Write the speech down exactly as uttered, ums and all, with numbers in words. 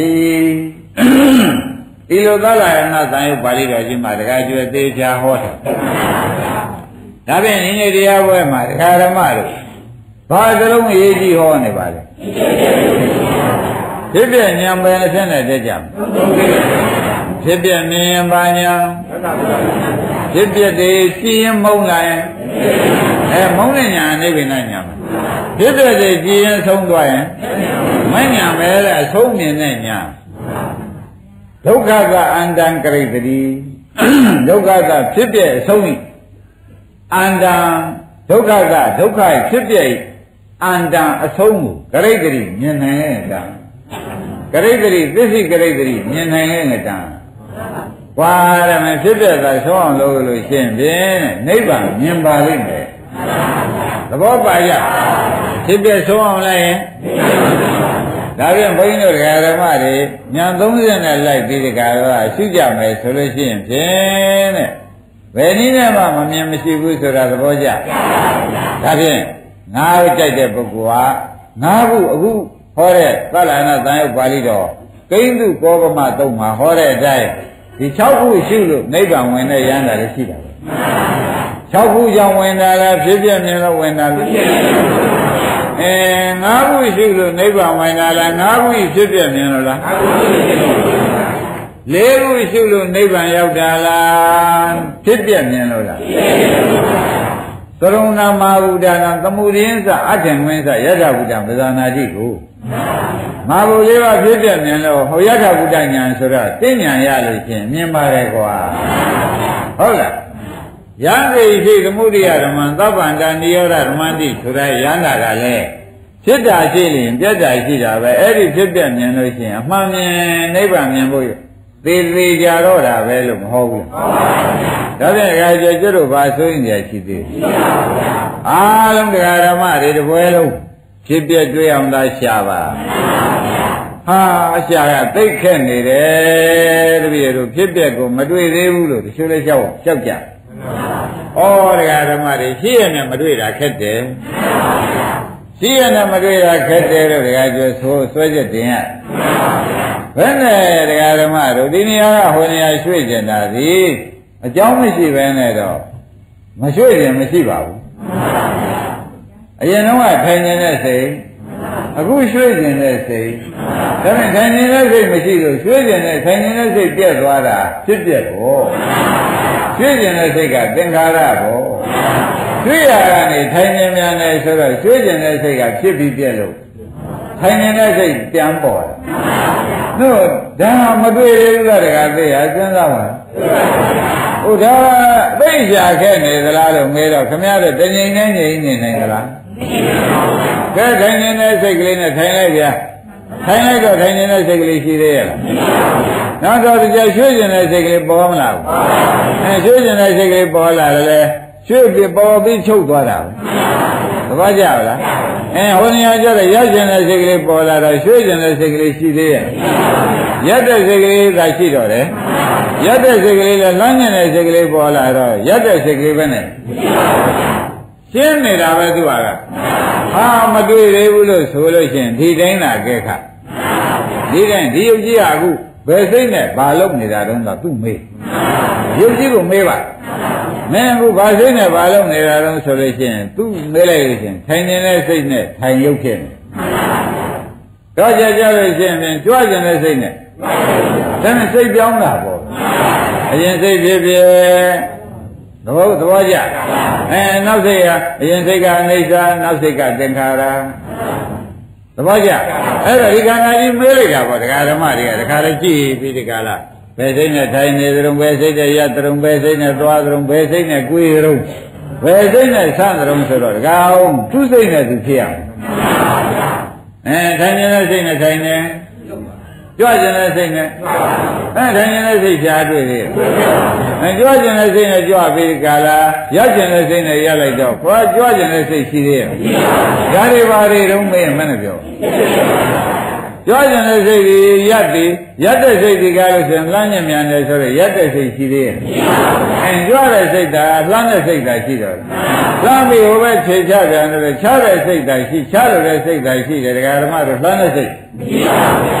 ဒီလိုသာလာရဏသံယုတ်ပါဠိတော်ကြီးမှာတခါကျွဲသေးချာဟောတယ်ဒါဖြင့်ဒီနေ့တရားပွဲမှာဒကာဓမ္မတို့ဘာသလုံးအရေးကြီးဟောနေပါလဲဖြစ်ပြဉာဏ်ပဲအဖြစ်နဲ့တက်ကြမယ်ဖြစ်ပြမြင်ရင်ပါညာဖြစ်ပြတည်းရှိရင်မုန်းလာရင်အဲမုန်းတဲ့ညာအိဗေနညာမှာဖြစ်ပြတည်းကြည်ရင်ဆုံးသွားရင်မညာပဲတဲ့အဆုံးမြင်တဲ့ညာဒုက္ခကအန္တံကရိတ္တိဒုက္ခကဖြစ်ပြအဆုံးဤအန္တံဒုက္ခကဒုက္ခဖြစ်ပြအန္တံအဆုံးကိုကရိတ္တိမြင်နိုင်တဲ့ကကရိတ္တိသစ္စိကရိတ္တိမြင်နိုင်တဲ့ကကွာရမယ်ဖြစ်ပြတာဆုံးအောင်လုပ်လို့ရှင်းဖြင့်နိဗ္ဗာန်မြင်ပါလိမ့်မယ်သဘောပါရဖြစ်ပြဆုံးအောင်လိုက်ရင်ဒါပြန်ဘုန်းကြီးတို့ဓမ္မတွေညာသုံးဆယ်နဲ့လိုက်ပြီးဒီကရောရှုကြမယ်ဆိုလို့ရှိရင်ဖြင့်တဲ့ဘယ်နည်းနဲ့မှမမြင်မရှိဘူးဆိုတာသဘောကျဒါဖြင့်ငါးကြိုက်တဲ့ပုဂ္ဂိုလ်ဟာငါးခုအခုဟောတဲ့သလနာသံယုတ်ပါဠိတော်ကိဉ္စုကောပမသုံးမှာဟောတဲ့အတိုင်းဒီ၆ခုရှုလို့နိဗ္ဗာန်ဝင်တဲ့ရဟန္တာလည်းရှိတာပဲ၆ခုကြောင့်ဝင်တာလားဖြစ်ပြမြင်လို့ဝင်တာလားအဲငါးခုရှုလို့နိဗ္ဗာန်ဝင်တာလားငါးခုဖြစ်ပြမြင်လို့လားလေးခုရှုလို့နိဗ္ဗာန်ရောက်တာလားဖြစ်ပြမြင်လို့လားသရုံနာမဟာဗုဒ္ဓနာသမုဒိယသအထင်ဝင်းသယထာဗုဒ္ဓပဇာနာတိကိုမဟာဗုဒ္ဓဘာဖြစ်ပြမြင်လို့ဟောယထာဗုဒ္ဓညာဆိုတော့သိဉာဏ်ရလို့ချင်းမြင်ပါတယ်ကွာဟုတ်လားယံဝိရှိသမုဒိယဓမ္မံသဗ္ဗန္တနိရောဓဓမ္မတိဆိုတဲ့ယန္တာကလည်းဖြစ်တာရှိရင်ပြတ်တာရှိတာပဲအဲ့ဒီဖြစ်ပြမြင်လို့ရှိရင်အမှန်မြင်နိဗ္ဗာန်မြင်ဖို့သေသေးကြတော့တာပဲလို့မဟုတ်ဘူးဟုတ်ပါဘူးဒါဖြင့်အခါကျကျွတ်တို့ဘာဆိုရင်ကြာရှိသေးလဲအားလုံးတရားဓမ္မတွေတပွဲလုံးဖြစ်ပြတွေ့အောင်သာရှာပါဟာအရှာကသိခက်နေတယ်တပည့်တို့ဖြစ်ပြကိုမတွေ့သေးဘူးလို့တချို့လည်းကြောက်ကြောက်ကြဩတရားဓမ္မတွေရှိရနဲ့မတွေ့တာခက်တယ်ရှိရနဲ့မတွေ့တာခက်တယ်လို့တရားကျွတ်ဆိုဆွဲချက်တင်ရဘယ်နဲ့တရားဓမ္မတို့ဒီနေရာကဟိုနေရာရွှေ့ကျင်တာဒီအကြောင်းမရှိဘဲနဲ့တော့မရွှေ့ရင်မရှိပါဘူးအရင်တော့ထိုင်နေတဲ့စိတ်အခုရွှေ့ကျင်တဲ့စိတ်ဒါပေမဲ့ထိုင်နေတဲ့စိတ်မရှိလို့ရွှေ့ကျင်တဲ့ထိုင်နေတဲ့စိတ်ပြတ်သွားတာဖြစ်ပြက်ကိုရွှေ့ကျင်တဲ့စိတ်ကသင်္ခါရကိုရွှေ့ရကနေထိုင်နေမြန်နေဆိုတော့ရွှေ့ကျင်တဲ့စိတ်ကဖြစ်ပြီးပြက်လို့ထိုင်နေတဲ့စိတ်ပြန်ပေါ်တယ်တို့ဒါမတွေ့သေးဘူးလားတခါသိရစဉ်းစားပါဟုတ်ဒါသိရှာခဲ့နေသလားလို့မေးတော့ခမရတို့တငိမ့်နေငိမ့်နေနိုင်သလားကဲထိုင်နေတဲ့စိတ်ကလေးနဲ့ထိုင်လိုက်ဗျာထိုင်လိုက်တော့ထိုင်နေတဲ့စိတ်ကလေးရှိသေးရဲ့လားနောက်တော့ကြာရွှေ့ကျင်တဲ့စိတ်ကလေးပေါ်မလားအဲရွှေ့ကျင်တဲ့စိတ်ကလေးပေါ်လာတယ်လေရွှေ့ပြီးပေါ်ပြီးချုပ်သွားတာပဲသဘောကျလားအဲဟိုနေရာကျတော့ရောက်ကျင်တဲ့စိတ်ကလေးပေါ်လာတော့ရွှေ့ကျင်တဲ့စိတ်ကလေးရှိသေးရဲ့ရက်တဲ့စိတ်ကလေးသာရှိတော့တယ်ရက်တဲ့စိတ်ကလေးလည်းလမ်းကျင်တဲ့စိတ်ကလေးပေါ်လာတော့ရက်တဲ့စိတ်ကလေးပဲနဲ့ရှင်းနေတာပဲသူကဟာမတွေ့သေးဘူးလို့ဆိုလို့ရှိရင်ဒီတိုင်းသာကဲခါဒီတိုင်းဒီယုတ်ကြီးကအခုဘယ်စိတ်နဲ့ဘာလုပ်နေတာတုန်းကသူ့မေးယုတ်ကြီးကိုမေးပါမင်းအခုဘာစိတ်နဲ့ဘာလုပ်နေတာတုန်းဆိုလို့ရှိရင်သူ့မေးလိုက်လို့ရှိရင်ထိုင်နေတဲ့စိတ်နဲ့ထိုင်ရုပ်ဖြစ်နေတော့ကြကြလို့ရှိရင်ကြွကျင်တဲ့စိတ်နဲ့ဒါနဲ့စိတ်ပြောင်းတာပေါ့အရင်စိတ်ဖြစ်ဖြစ်သဘောသဘောကျအဲနောက်စိတ်ကအရင်စိတ်ကအနိစ္စနောက်စိတ်ကသင်္ခါရသဘောကျအဲ့တော့ဒီခန္ဓာကြီးမေးလိုက်တာပေါ့ဒကာဓမ္မတွေကဒကာလည်းကြည့်ပြီးဒီကလာဘယ်စိတ်နဲ့ထိုင်နေကြုံဘယ်စိတ်နဲ့ရကြုံဘယ်စိတ်နဲ့သွားကြုံဘယ်စိတ်နဲ့ကိုယ်ကြုံဘယ်စိတ်နဲ့ဆန့်ကြုံဆိုတော့ဒကာအောင်သူ့စိတ်နဲ့သူဖြစ်ရအောင်အဲထိုင်နေတဲ့စိတ်နဲ့ထိုင်နေကြွကျင်တဲ့စိတ်နဲ့အဲထိုင်နေတဲ့စိတ်ဖြားတွေ့သေးအဲကြွကျင်တဲ့စိတ်နဲ့ကြွပြီးကြလားရောက်ကျင်တဲ့စိတ်နဲ့ရလိုက်တော့ဘာကြွကျင်တဲ့စိတ်ရှိသေးရဲ့ဒါတွေဘာတွေတော့မေးရင်မနဲ့ပြောကြွကျင်တဲ့စိတ်ကြီးရက်ပြီးရက်တဲ့စိတ်ကြီးကားလို့ဆိုရင်လမ်းညံ့မြန်တယ်ဆိုတော့ရက်တဲ့စိတ်ရှိသေးရဲ့အဲကြွတဲ့စိတ်ကလှမ်းတဲ့စိတ်ကရှိတော့လှမ်းပြီးဟိုဘက်ခြေချပြန်တယ်ခြားတဲ့စိတ်ကရှိခြားလို့တဲ့စိတ်ကရှိတယ်ဒကာဓမ္မတို့လှမ်းတဲ့စိတ်မရှိပါဘူး